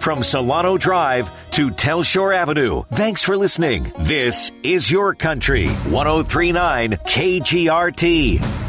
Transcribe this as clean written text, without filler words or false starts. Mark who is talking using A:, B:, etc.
A: from Solano Drive to Telshore Avenue. Thanks for listening. This is your country. 103.9 KGRT.